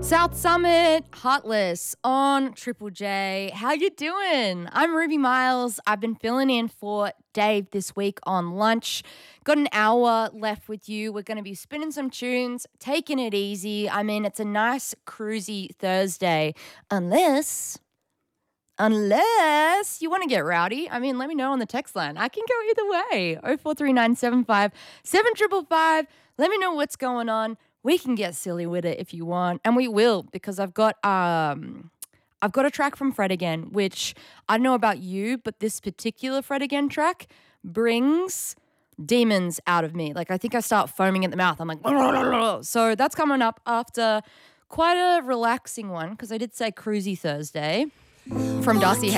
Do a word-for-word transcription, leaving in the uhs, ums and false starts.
South Summit, Heartless on Triple J. How you doing? I'm Ruby Miles. I've been filling in for Dave this week on lunch. Got an hour left with you. We're going to be spinning some tunes, taking it easy. I mean, it's a nice cruisy Thursday. Unless... Unless you want to get rowdy. I mean, let me know on the text line. I can go either way. oh four three nine seven five seven five five five. Let me know what's going on. We can get silly with it if you want, and we will, because I've got um, I've got a track from Fred again, which I don't know about you, but this particular Fred again track brings demons out of me. Like, I think I start foaming at the mouth. I'm like, so that's coming up after quite a relaxing one, because I did say cruisy Thursday from Darcy.